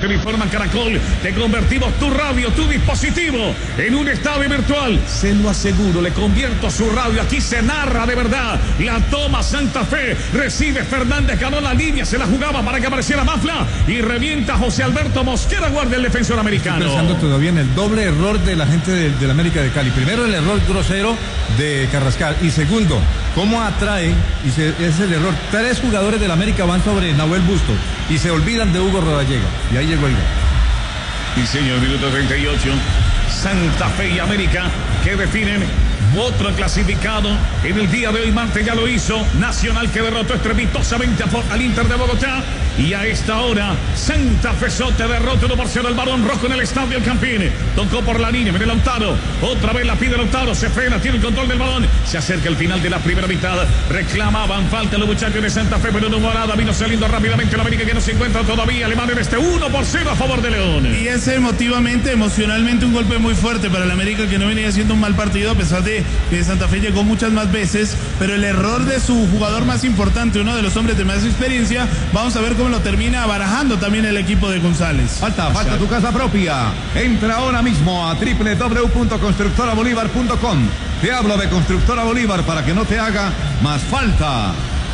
te informa Caracol. Te convertimos tu radio, tu dispositivo en un estadio virtual. Se lo aseguro, le convierto su radio. Aquí se narra de verdad. La toma Santa Fe. Recibe Fernández, ganó la línea, se la jugaba para que apareciera Mafla y revienta José Alberto Mosquera, guardia el defensor americano. Estoy pensando todavía en el doble error de la gente del América de Cali. Primero, el error grosero de Carrascal. Y segundo, cómo atrae, es el error. 3 jugadores del América van sobre Nahuel Bustos y se olvidan de Hugo Rodallega. Y ahí llegó el gol. Y señor, minuto 38. Santa Fe y América que definen otro clasificado en el día de hoy. Marte ya lo hizo. Nacional que derrotó estrepitosamente al Inter de Bogotá. Y a esta hora Santa Fe Sote derrota 1-0 el Barón Rojo en el estadio El Campín. Tocó por la línea, viene Lautaro. Otra vez la pide Lautaro, se frena, tiene el control del balón. Se acerca el final de la primera mitad. Reclamaban falta los muchachos de Santa Fe, pero no hubo nada. Vino saliendo rápidamente la América que no se encuentra todavía. Alemán en este 1-0 a favor de León. Y es emocionalmente un golpe muy fuerte para la América, que no venía haciendo un mal partido, a pesar de que Santa Fe llegó muchas más veces, pero el error de su jugador más importante, uno de los hombres de más experiencia, vamos a ver cómo lo termina barajando también el equipo de González. Falta tu casa propia. Entra ahora mismo a www.constructorabolívar.com. Te hablo de Constructora Bolívar para que no te haga más falta.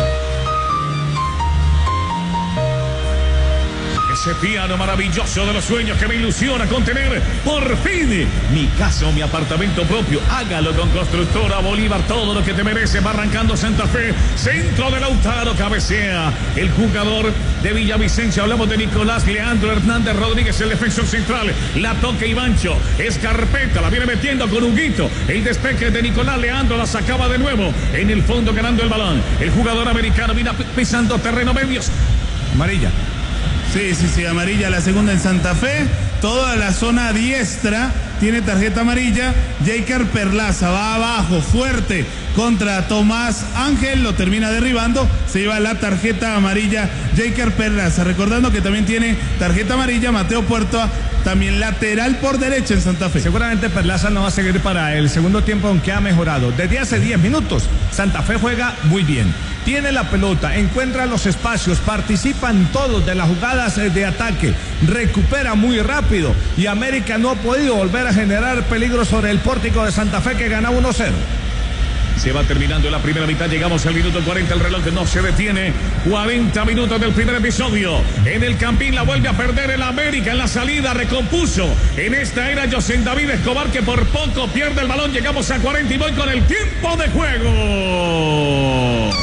Ese piano maravilloso de los sueños que me ilusiona con tener por fin mi casa o mi apartamento propio. Hágalo con Constructora Bolívar, todo lo que te merece. Va arrancando Santa Fe, centro de Lautaro, cabecea el jugador de Villavicencio. Hablamos de Nicolás Leandro Hernández Rodríguez, el defensor central. La toca Ivancho, Escarpeta, la viene metiendo con Huguito. El despeje de Nicolás Leandro, la sacaba de nuevo en el fondo ganando el balón. El jugador americano viene pisando terreno medios. Amarilla. Sí, amarilla, la segunda en Santa Fe. Toda la zona diestra tiene tarjeta amarilla. Jaker Perlaza va abajo, fuerte, contra Tomás Ángel, lo termina derribando. Se lleva la tarjeta amarilla Jaker Perlaza. Recordando que también tiene tarjeta amarilla Mateo Puerta, también lateral por derecha en Santa Fe. Seguramente Perlaza no va a seguir para el segundo tiempo, aunque ha mejorado. Desde hace 10 minutos, Santa Fe juega muy bien. Tiene la pelota, encuentra los espacios, participan todos de las jugadas de ataque, recupera muy rápido y América no ha podido volver a generar peligro sobre el pórtico de Santa Fe, que gana 1-0. Se va terminando la primera mitad, llegamos al minuto 40, el reloj no se detiene. 40 minutos del primer episodio. En el Campín la vuelve a perder el América en la salida, recompuso. En esta era José David Escobar, que por poco pierde el balón. Llegamos a 40 y voy con el tiempo de juego.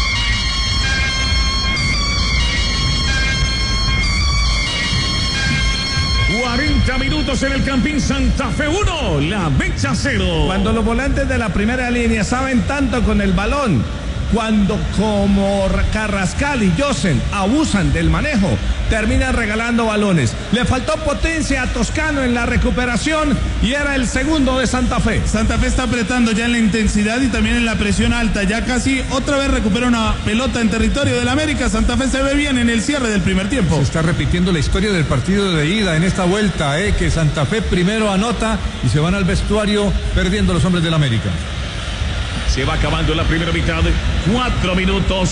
40 minutos en el Campín. Santa Fe 1, la Mecha 0. Cuando los volantes de la primera línea saben tanto con el balón, cuando como Carrascal y Josen abusan del manejo, terminan regalando balones. Le faltó potencia a Toscano en la recuperación y era el segundo de Santa Fe. Santa Fe está apretando ya en la intensidad y también en la presión alta. Ya casi otra vez recupera una pelota en territorio del América. Santa Fe se ve bien en el cierre del primer tiempo. Se está repitiendo la historia del partido de ida en esta vuelta, que Santa Fe primero anota y se van al vestuario perdiendo los hombres del América. Se va acabando la primera mitad. 4 minutos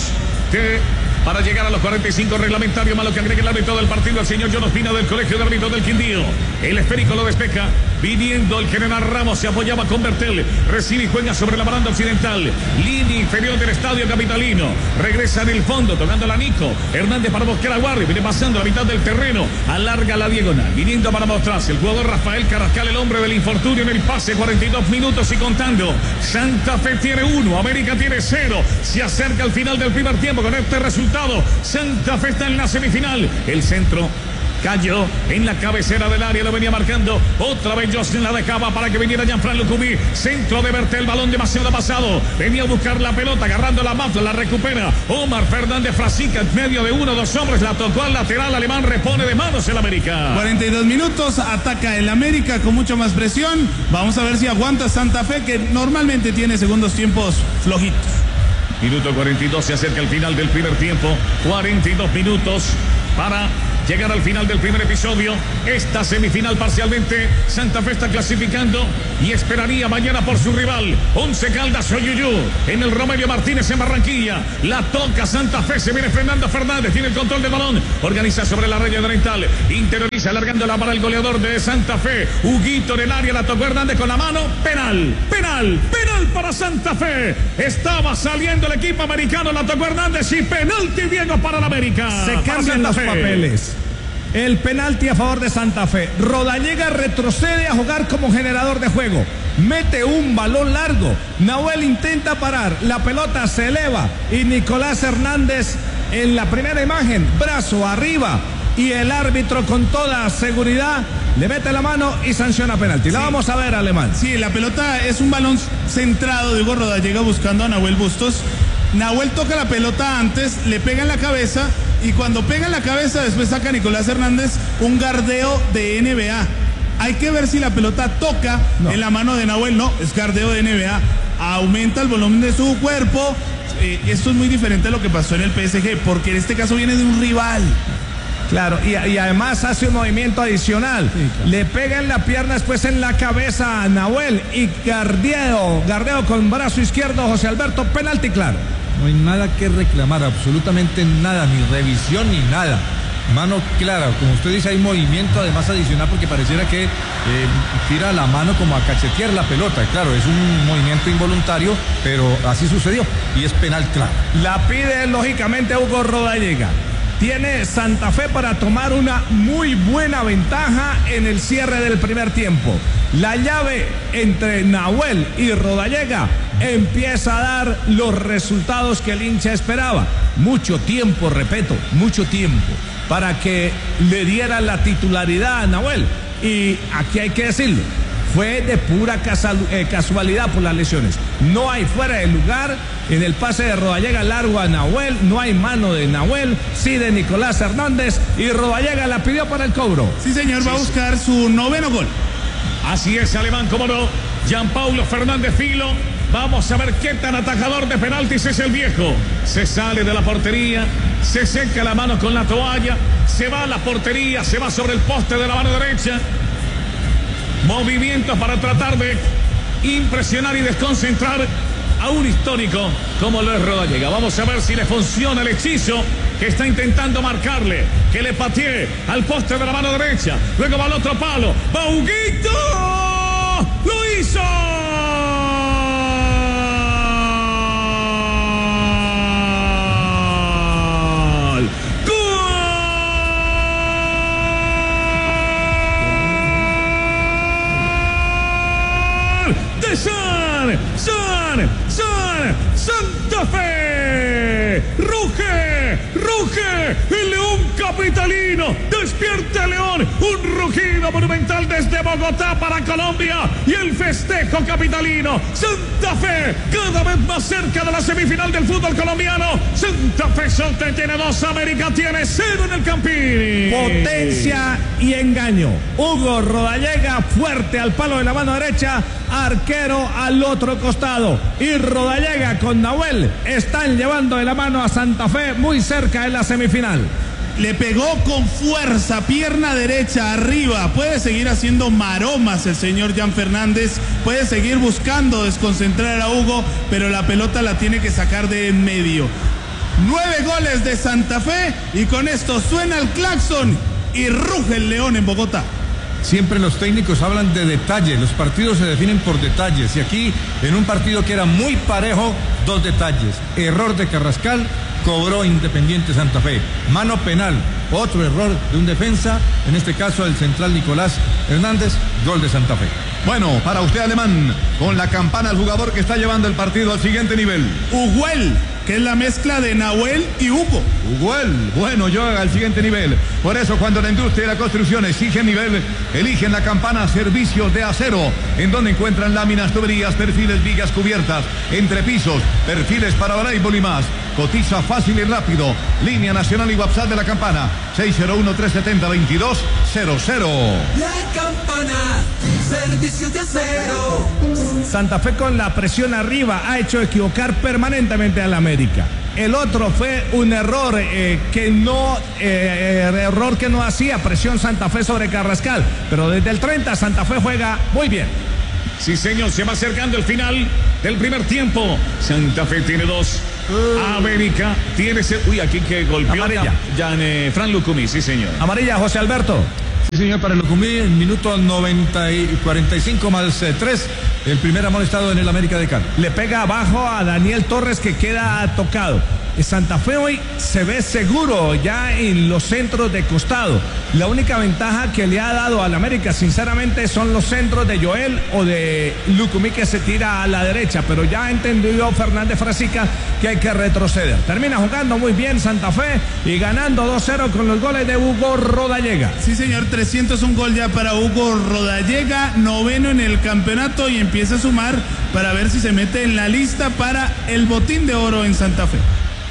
para llegar a los 45 reglamentarios, más lo que agrega el árbitro del partido, el señor John Ospina del Colegio de Árbitros del Quindío. El esférico lo despeja, viniendo el general Ramos, se apoyaba con Bertel, recibe y juega sobre la baranda occidental, línea inferior del estadio capitalino, regresa en el fondo, tocando la Nico, Hernández para Mosquera Guardia, viene pasando la mitad del terreno, alarga la diagonal, viniendo para mostrarse el jugador Rafael Carrascal, el hombre del infortunio en el pase, 42 minutos y contando. Santa Fe tiene 1, América tiene 0, se acerca al final del primer tiempo con este resultado. Santa Fe está en la semifinal. El centro cayó en la cabecera del área, lo venía marcando. Otra vez Jocelyn la dejaba para que viniera Jean-Fran Lucumí. Centro de Bertel, balón demasiado pasado. Venía a buscar la pelota, agarrando la Mafla, la recupera Omar Fernández Frasica en medio de 1-2 hombres. La tocó al lateral alemán, repone de manos el América. 42 minutos, ataca el América con mucha más presión. Vamos a ver si aguanta Santa Fe, que normalmente tiene segundos tiempos flojitos. Minuto 42, se acerca el final del primer tiempo. 42 minutos para llegar al final del primer episodio. Esta semifinal parcialmente. Santa Fe está clasificando y esperaría mañana por su rival. 11 Caldas Oyuyú en el Romelio Martínez en Barranquilla. La toca Santa Fe, se viene Fernando Fernández, tiene el control del balón. Organiza sobre la raya oriental. Interioriza Análisis alargándola para el goleador de Santa Fe. Huguito en el área, la tocó Hernández con la mano. Penal para Santa Fe. Estaba saliendo el equipo americano, la tocó Hernández y penalti Diego para la América. Se cambian los papeles. El penalti a favor de Santa Fe. Rodallega retrocede a jugar como generador de juego. Mete un balón largo. Nahuel intenta parar. La pelota se eleva. Y Nicolás Hernández en la primera imagen, brazo arriba. Y el árbitro con toda seguridad le mete la mano y sanciona penalti. La vamos a ver, Alemán. Sí, la pelota es un balón centrado de Hugo Rodallega buscando a Nahuel Bustos. Nahuel toca la pelota antes, le pega en la cabeza y cuando pega en la cabeza después saca a Nicolás Hernández un gardeo de NBA. Hay que ver si la pelota toca en la mano de Nahuel. No, es gardeo de NBA. Aumenta el volumen de su cuerpo. Esto es muy diferente a lo que pasó en el PSG, porque en este caso viene de un rival. Claro, y además hace un movimiento adicional. Sí, claro. Le pega en la pierna, después en la cabeza a Nahuel y gardeo con brazo izquierdo, José Alberto, penalti claro. No hay nada que reclamar, absolutamente nada, ni revisión ni nada. Mano clara, como usted dice, hay movimiento además adicional porque pareciera que tira la mano como a cachetear la pelota. Claro, es un movimiento involuntario, pero así sucedió y es penal claro. La pide lógicamente Hugo Rodallega. Tiene Santa Fe para tomar una muy buena ventaja en el cierre del primer tiempo. La llave entre Nahuel y Rodallega empieza a dar los resultados que el hincha esperaba. Mucho tiempo, repito, mucho tiempo para que le diera la titularidad a Nahuel. Y aquí hay que decirlo, fue de pura casualidad por las lesiones. No hay fuera de lugar. En el pase de Rodallega largo a Nahuel, no hay mano de Nahuel, sí de Nicolás Hernández y Rodallega la pidió para el cobro. Sí, señor, va a buscar su 9º gol. Así es, Alemán, cómo no. Gianpaulo Fernández Filo. Vamos a ver qué tan atajador de penaltis es el viejo. Se sale de la portería, se seca la mano con la toalla, se va a la portería, se va sobre el poste de la mano derecha. Movimientos para tratar de impresionar y desconcentrar a un histórico como lo es Rodallega. Vamos a ver si le funciona el hechizo que está intentando marcarle, que le patee al poste de la mano derecha, luego va al otro palo, va Huguito, lo hizo. Santa Fe, ruge el león capitalino, despierta el león, un rugido monumental desde Bogotá para Colombia y el festejo capitalino. Santa Fe cada vez más cerca de la semifinal del fútbol colombiano. Santa Fe Solte tiene 2, América tiene 0 en el Campín. Potencia y engaño. Hugo Rodallega fuerte al palo de la mano derecha, arquero al otro costado y Rodallega con Nahuel están llevando de la mano a Santa Fe muy cerca en la semifinal. Le pegó con fuerza, pierna derecha arriba, puede seguir haciendo maromas el señor Jan Fernández, puede seguir buscando desconcentrar a Hugo, pero la pelota la tiene que sacar de en medio. 9 goles de Santa Fe y con esto suena el claxon y ruge el león en Bogotá. Siempre los técnicos hablan de detalles, los partidos se definen por detalles y aquí en un partido que era muy parejo, 2 detalles. Error de Carrascal, cobró Independiente Santa Fe. Mano penal, otro error de un defensa, en este caso el central Nicolás Hernández, gol de Santa Fe. Bueno, para usted, Alemán, con la campana el jugador que está llevando el partido al siguiente nivel. Huguel, que es la mezcla de Nahuel y Hugo. Huguel, bueno, llega al siguiente nivel. Por eso cuando la industria y la construcción exigen nivel, eligen la campana Servicios de Acero, en donde encuentran láminas, tuberías, perfiles, vigas, cubiertas, entrepisos, perfiles para voleibol y más. Cotiza fácil y rápido. Línea nacional y WhatsApp de la campana 601-370-2200. La campana, Servicios de Acero. Santa Fe con la presión arriba ha hecho equivocar permanentemente a la América. El otro fue un error error que no hacía presión Santa Fe sobre Carrascal, pero desde el 30 Santa Fe juega muy bien. Sí, señor, se va acercando el final del primer tiempo. Santa Fe tiene 2. América tiene... Uy, aquí que golpeó amarilla. Fran Lucumí, sí, señor. Amarilla, José Alberto. Sí, señor, para el Lucumí, el minuto 45 más 3, el primer amonestado en el América de Cali. Le pega abajo a Daniel Torres, que queda tocado. Santa Fe hoy se ve seguro ya en los centros de costado. La única ventaja que le ha dado al América, sinceramente, son los centros de Joel o de Lucumí, que se tira a la derecha, pero ya entendió Fernández Frasica que hay que retroceder. Termina jugando muy bien Santa Fe y ganando 2-0 con los goles de Hugo Rodallega. Sí, señor, 301 gol ya para Hugo Rodallega, 9º en el campeonato, y empieza a sumar para ver si se mete en la lista para el botín de oro en Santa Fe.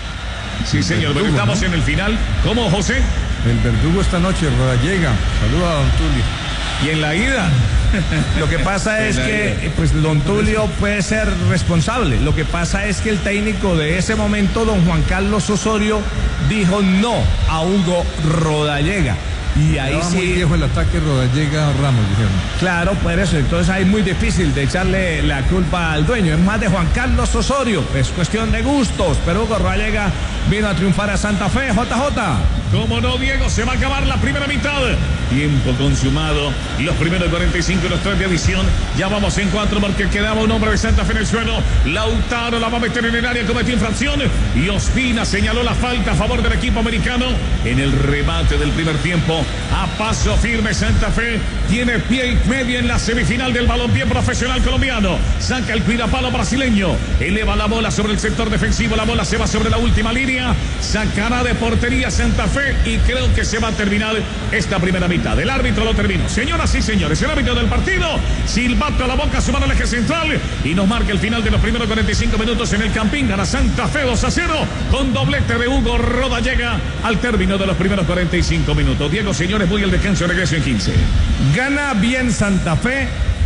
Sí, señor, pero estamos en el final. ¿Cómo, José? El verdugo esta noche, Rodallega. Saluda a don Tulio. ¿Y en la ida? Lo que pasa es que pues don Tulio puede ser responsable. Lo que pasa es que el técnico de ese momento, don Juan Carlos Osorio, dijo no a Hugo Rodallega. Y ahí estaba sí, muy viejo el ataque Rodallega Ramos, dijeron. Claro, por eso, entonces ahí es muy difícil de echarle la culpa al dueño. Es más de Juan Carlos Osorio, es cuestión de gustos, pero Hugo Rodallega vino a triunfar a Santa Fe. JJ. Como no, Diego, se va a acabar la primera mitad. Tiempo consumado. Los primeros 45 y los 3 de adición. Ya vamos en 4 porque quedaba un hombre de Santa Fe en el suelo. Lautaro la va a meter en el área, cometió infracción. Y Ospina señaló la falta a favor del equipo americano en el remate del primer tiempo. A paso firme Santa Fe. Tiene pie y medio en la semifinal del balompié profesional colombiano. Saca el cuidapalo brasileño. Eleva la bola sobre el sector defensivo. La bola se va sobre la última línea. Sacará de portería Santa Fe. Y creo que se va a terminar esta primera mitad. El árbitro lo terminó. Señoras y señores, el árbitro del partido, silbato a la boca, su mano al eje central, y nos marca el final de los primeros 45 minutos en el Campín. Gana Santa Fe 2-0 con doblete de Hugo Rodallega al término de los primeros 45 minutos. Diego, señores, voy al descanso, regreso en 15. Gana bien Santa Fe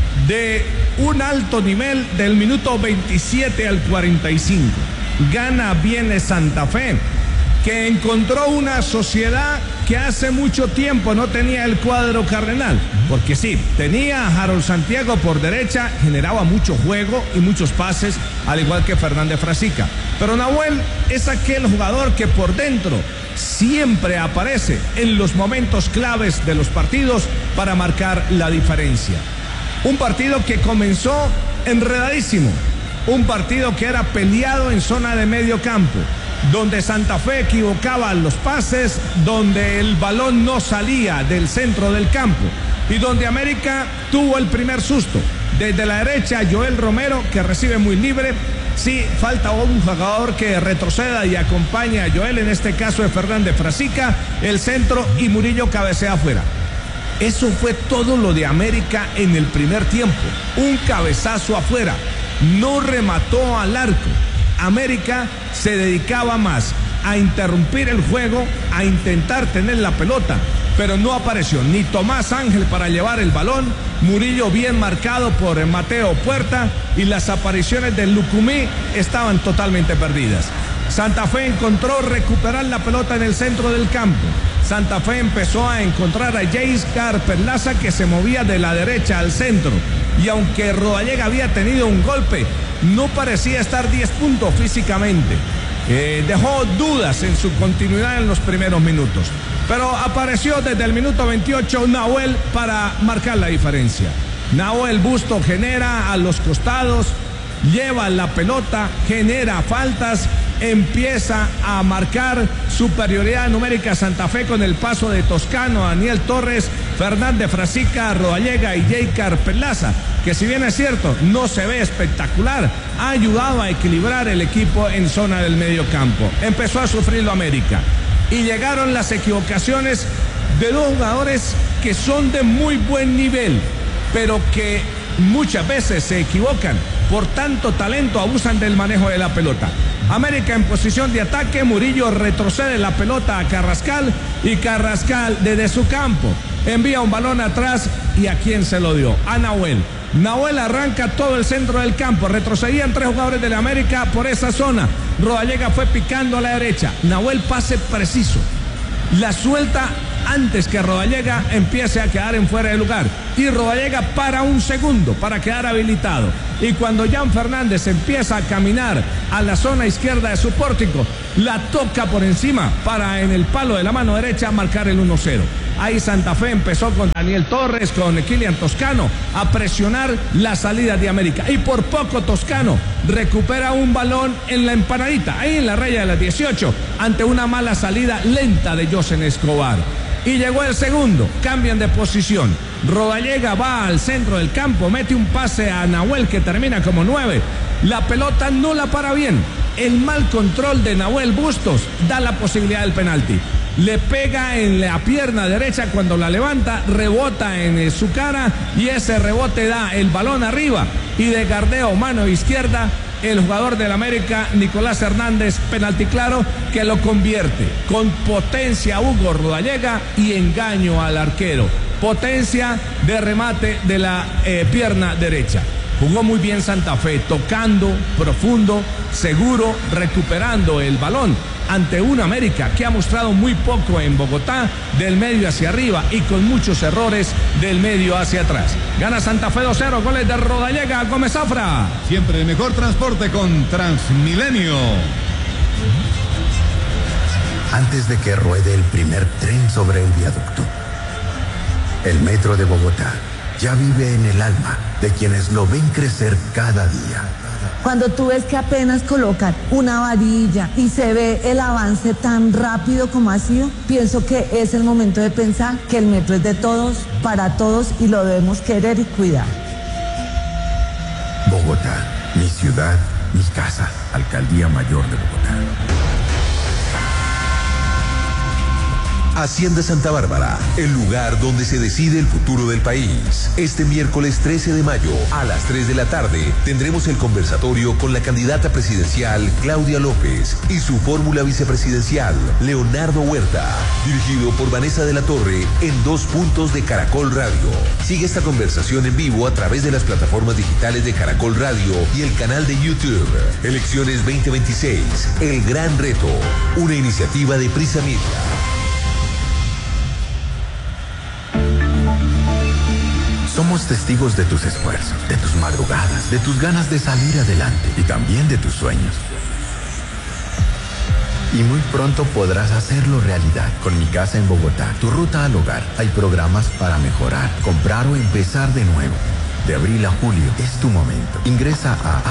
de un alto nivel del minuto 27 al 45. Gana bien Santa Fe, que encontró una sociedad que hace mucho tiempo no tenía el cuadro cardenal, porque sí, tenía a Harold Santiago por derecha, generaba mucho juego y muchos pases, al igual que Fernández Frasica, pero Nahuel es aquel jugador que por dentro siempre aparece en los momentos claves de los partidos para marcar la diferencia. Un partido que comenzó enredadísimo, un partido que era peleado en zona de medio campo, donde Santa Fe equivocaba los pases, donde el balón no salía del centro del campo y donde América tuvo el primer susto. Desde la derecha, Joel Romero, que recibe muy libre. Sí, falta un jugador que retroceda y acompañe a Joel, en este caso de Fernández Frasica, el centro, y Murillo cabecea afuera. Eso fue todo lo de América en el primer tiempo. Un cabezazo afuera, no remató al arco. América se dedicaba más a interrumpir el juego, a intentar tener la pelota, pero no apareció ni Tomás Ángel para llevar el balón. Murillo bien marcado por Mateo Puerta, y las apariciones de Lucumí estaban totalmente perdidas. Santa Fe encontró recuperar la pelota en el centro del campo. Santa Fe empezó a encontrar a Jayscar Perlaza, que se movía de la derecha al centro, y aunque Rodallega había tenido un golpe, no parecía estar 10 puntos físicamente. Dejó dudas en su continuidad en los primeros minutos, pero apareció desde el minuto 28 Nahuel para marcar la diferencia. Nahuel Busto genera a los costados, lleva la pelota, genera faltas, empieza a marcar superioridad numérica Santa Fe con el paso de Toscano, Daniel Torres, Fernández Frasica, Rodallega y Jayscar Perlaza, que si bien es cierto, no se ve espectacular, ha ayudado a equilibrar el equipo en zona del medio campo. Empezó a sufrirlo América y llegaron las equivocaciones de dos jugadores que son de muy buen nivel, pero que muchas veces se equivocan. Por tanto talento abusan del manejo de la pelota. América en posición de ataque, Murillo retrocede la pelota a Carrascal, y Carrascal desde su campo envía un balón atrás, y ¿a quién se lo dio? A Nahuel. Nahuel arranca todo el centro del campo, retrocedían 3 jugadores de la América por esa zona. Rodallega fue picando a la derecha. Nahuel pase preciso, la suelta antes que Rodallega empiece a quedar en fuera de lugar, y Rodallega para un segundo para quedar habilitado, y cuando Jan Fernández empieza a caminar a la zona izquierda de su pórtico, la toca por encima para en el palo de la mano derecha marcar el 1-0. Ahí Santa Fe empezó con Daniel Torres, con Kilian Toscano, a presionar la salida de América. Y por poco Toscano recupera un balón en la empanadita, ahí en la raya de las 18, ante una mala salida lenta de Josen Escobar. Y llegó el segundo, cambian de posición. Rodallega va al centro del campo, mete un pase a Nahuel que termina como 9. La pelota no la para bien. El mal control de Nahuel Bustos da la posibilidad del penalti. Le pega en la pierna derecha cuando la levanta, rebota en su cara y ese rebote da el balón arriba y de gardeo mano izquierda el jugador del América, Nicolás Hernández, penalti claro que lo convierte con potencia Hugo Rodallega y engaño al arquero. Potencia de remate de la pierna derecha. Jugó muy bien Santa Fe, tocando, profundo, seguro, recuperando el balón ante un América que ha mostrado muy poco en Bogotá, del medio hacia arriba y con muchos errores del medio hacia atrás. Gana Santa Fe 2-0, goles de Rodallega, Gómez Zafra. Siempre el mejor transporte con Transmilenio. Antes de que ruede el primer tren sobre el viaducto, el metro de Bogotá ya vive en el alma de quienes lo ven crecer cada día. Cuando tú ves que apenas colocan una varilla y se ve el avance tan rápido como ha sido, pienso que es el momento de pensar que el metro es de todos, para todos y lo debemos querer y cuidar. Bogotá, mi ciudad, mi casa, Alcaldía Mayor de Bogotá. Hacienda Santa Bárbara, el lugar donde se decide el futuro del país. Este miércoles 13 de mayo, a las 3 de la tarde, tendremos el conversatorio con la candidata presidencial Claudia López y su fórmula vicepresidencial, Leonardo Huerta, dirigido por Vanessa de la Torre en 2 puntos de Caracol Radio. Sigue esta conversación en vivo a través de las plataformas digitales de Caracol Radio y el canal de YouTube. Elecciones 2026, el gran reto, una iniciativa de Prisa Media. Somos testigos de tus esfuerzos, de tus madrugadas, de tus ganas de salir adelante y también de tus sueños. Y muy pronto podrás hacerlo realidad. Con Mi Casa en Bogotá, tu ruta al hogar. Hay programas para mejorar, comprar o empezar de nuevo. De abril a julio es tu momento. Ingresa a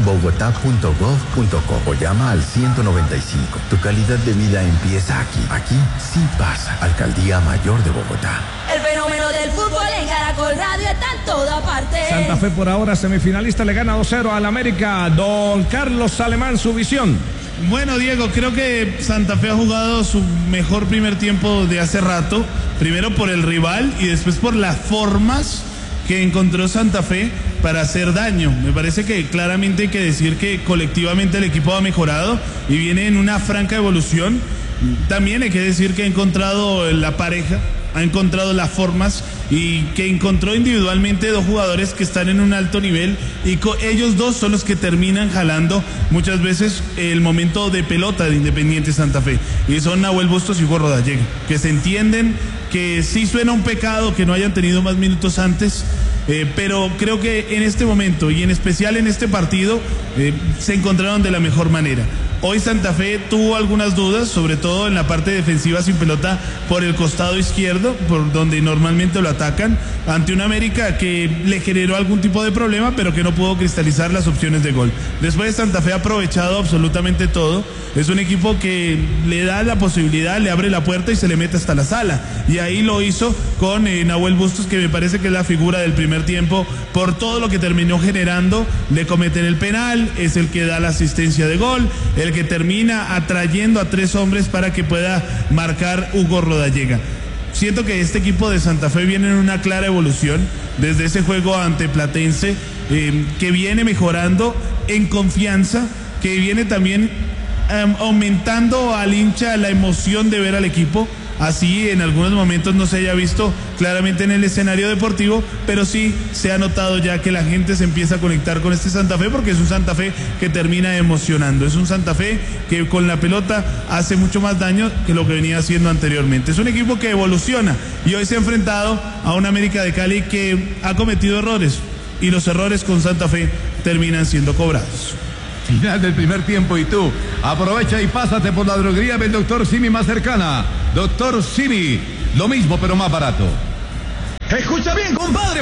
habitatbogotá.gov.co o llama al 195. Tu calidad de vida empieza aquí. Aquí sí pasa. Alcaldía Mayor de Bogotá. El fenómeno del fútbol en Caracol Radio está en toda parte. Santa Fe por ahora semifinalista, le gana 2-0 al América. Don Carlos Alemán, su visión. Bueno, Diego, creo que Santa Fe ha jugado su mejor primer tiempo de hace rato. Primero por el rival y después por las formas que encontró Santa Fe para hacer daño. Me parece que claramente hay que decir que colectivamente el equipo ha mejorado y viene en una franca evolución. También hay que decir que ha encontrado la pareja, ha encontrado las formas y que encontró individualmente 2 jugadores que están en un alto nivel y ellos 2 son los que terminan jalando muchas veces el momento de pelota de Independiente Santa Fe, y son Nahuel Bustos y Hugo Rodallega, que se entienden, que sí suena un pecado que no hayan tenido más minutos antes, pero creo que en este momento y en especial en este partido se encontraron de la mejor manera. Hoy Santa Fe tuvo algunas dudas, sobre todo en la parte defensiva sin pelota por el costado izquierdo, por donde normalmente lo atacan, ante un América que le generó algún tipo de problema, pero que no pudo cristalizar las opciones de gol. Después Santa Fe ha aprovechado absolutamente todo. Es un equipo que le da la posibilidad, le abre la puerta y se le mete hasta la sala. Y ahí lo hizo con Nahuel Bustos, que me parece que es la figura del primer tiempo, por todo lo que terminó generando. Le cometen el penal, es el que da la asistencia de gol, el que termina atrayendo a 3 hombres para que pueda marcar Hugo Rodallega. Siento que este equipo de Santa Fe viene en una clara evolución desde ese juego ante Platense, que viene mejorando en confianza, que viene también aumentando al hincha la emoción de ver al equipo. Así en algunos momentos no se haya visto claramente en el escenario deportivo, pero sí se ha notado ya que la gente se empieza a conectar con este Santa Fe, porque es un Santa Fe que termina emocionando, es un Santa Fe que con la pelota hace mucho más daño que lo que venía haciendo anteriormente. Es un equipo que evoluciona y hoy se ha enfrentado a un América de Cali que ha cometido errores, y los errores con Santa Fe terminan siendo cobrados. Final del primer tiempo y tú aprovecha y pásate por la droguería del Dr. Simi más cercana. Dr. Simi, Lo mismo pero más barato. Escucha bien, compadre.